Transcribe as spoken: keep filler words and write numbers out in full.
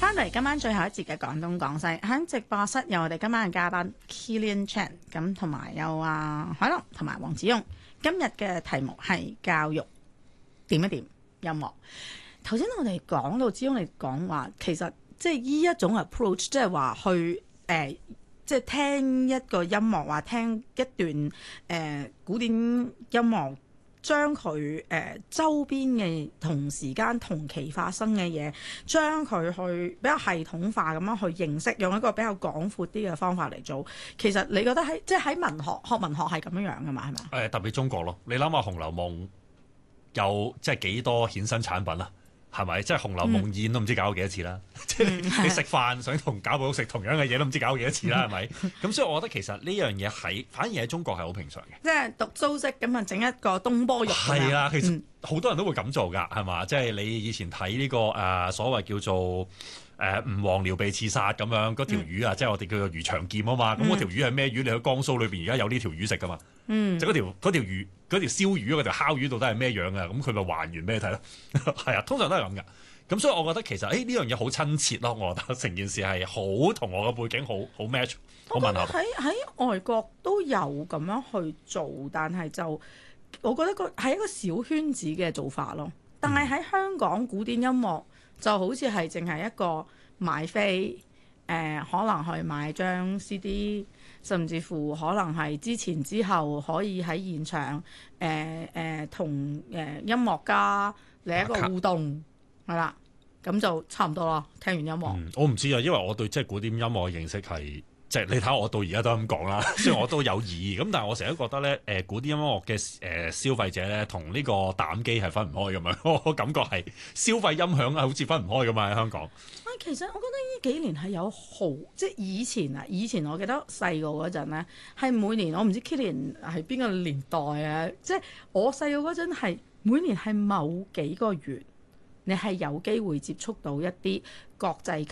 翻嚟今晚最後一節嘅廣東廣西，喺直播室有我哋今晚嘅嘉賓 Kilian Chan， 咁同埋有啊海龍同埋黃子雍。今日嘅題目係教育點一點音樂。頭先我哋講到子雍你講話，其實即係呢一種 approach， 即係話去誒、呃，即係聽一個音樂，話聽一段誒、呃、古典音樂。將佢誒、呃、周邊嘅同時間同期發生嘅嘢，將佢去比較系統化咁樣去認識，用一個比較廣闊啲嘅方法嚟做。其實你覺得喺即係喺文學學文學係咁樣樣噶嘛？係咪？誒特別中國咯，你諗下《紅樓夢》有即係幾多衍生產品啊？係咪？即係《紅樓夢宴》都唔知搞咗幾多次啦！即係、嗯、你食飯想同賈寶玉食同樣嘅嘢都唔知搞咗幾多次啦，係咪？咁所以我覺得其實呢樣嘢喺反而喺中國係好平常嘅。即係讀蘇軾咁啊，整一個東坡肉。 係啊，其實好多人都會咁做㗎，係嘛？即係你以前睇呢、呢個誒、呃、所謂叫做誒、呃、吳黃寮被刺殺咁樣嗰條魚啊，嗯、即係我哋叫做魚腸劍啊嘛。咁嗰、嗯、條魚係咩魚？你去江蘇裏邊而家有呢條魚食㗎嘛？嗯，就嗰條嗰條魚嗰條燒魚嗰條烤魚到底係咩樣啊？咁佢咪還原俾你睇咯？係啊，通常都係咁㗎。咁所以我覺得其實誒呢樣嘢好親切咯，我覺得成件事係好同我嘅背景好好 match， 好吻合。 喺喺外國都有咁樣去做，但係就我覺得個係一個小圈子嘅做法咯。但係喺香港古典音樂就好似係淨係一個買飛，誒、呃、可能去買張 C D， 甚至乎可能係之前之後可以喺現場誒誒同誒音樂家嚟一個互動。係啦，咁就差唔多啦。聽完音樂， 嗯、我唔知啊，因為我對即係古典音樂嘅認識係即係你睇下我到而家都咁講啦。雖然我都有意義，咁但係我成日都覺得咧，誒、呃、古典音樂嘅誒、呃、消費者咧，同呢個膽機係分唔開咁樣。我感覺係消費音響啊，好似分唔開咁嘛喺香港。 其實我覺得呢幾年係有好，即係以前啊，以前我記得細個嗰陣咧，係每年我唔知 Kilian 係邊個年代啊，即係我細個嗰陣係每年係某幾個月。你係有機會接觸到一啲國際級